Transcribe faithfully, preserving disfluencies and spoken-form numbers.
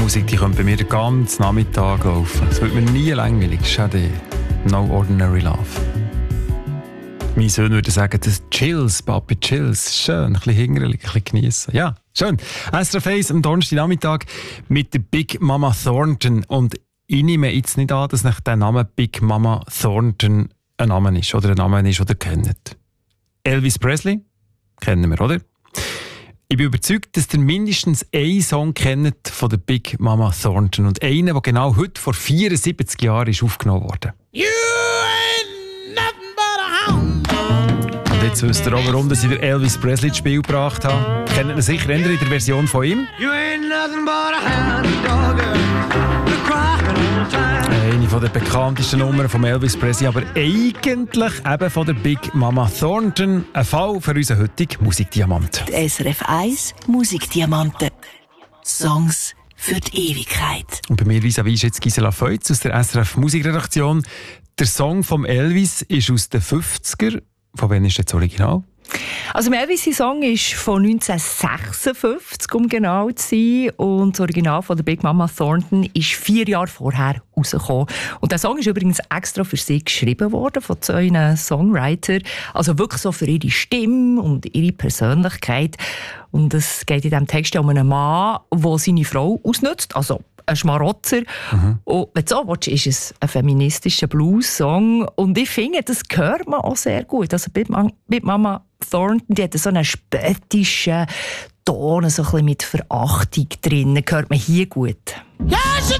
Musik, die könnte bei mir den ganzen Nachmittag laufen. Es wird mir nie langweilig. Schade. No Ordinary Love. Mein Sohn würde sagen, das Chills, Papi, Chills. Schön, ein bisschen hingelig, ein bisschen geniessen. Ja, schön. S R F eins am Donnerstagnachmittag mit der Big Mama Thornton. Und ich nehme jetzt nicht an, dass nach der Name Big Mama Thornton ein Name ist oder ein Name ist, den ihr kennt. Elvis Presley kennen wir, oder? Ich bin überzeugt, dass ihr mindestens einen Song kennt von der Big Mama Thornton und einen, der genau heute vor vierundsiebzig Jahren ist aufgenommen wurde. You ain't nothing but a hound. Und jetzt wisst ihr auch, warum ich den Elvis Presley ins Spiel gebracht habe. Kennt ihr sicher in der Version von ihm? You ain't nothing but a hound dog. You're crying all the time. Eine von der bekanntesten Nummern von Elvis Presley, aber eigentlich eben von der Big Mama Thornton. Ein Fall für unseren heutigen Musikdiamant. Die S R F eins Musikdiamanten. Songs für die Ewigkeit. Und bei mir vis-à-vis ist jetzt Gisela Feutz aus der S R F Musikredaktion. Der Song von Elvis ist aus den fünfziger. Von wann ist das Original? Also Elvis' Song ist von neunzehnhundertsechsundfünfzig, um genau zu sein. Und das Original von der Big Mama Thornton ist vier Jahre vorher rausgekommen. Und der Song ist übrigens extra für sie geschrieben worden, von zwei Songwritern. Also wirklich so für ihre Stimme und ihre Persönlichkeit. Und es geht in diesem Text um einen Mann, der seine Frau ausnutzt. Also ein Schmarotzer. Mhm. Und wenn du so willst, ist es ein feministischer Blues-Song. Und ich finde, das hört man auch sehr gut. Also Big Mama Thornton, die hat so einen spöttischen Ton, so ein bisschen mit Verachtung drin. Das hört man hier gut. Yeah, she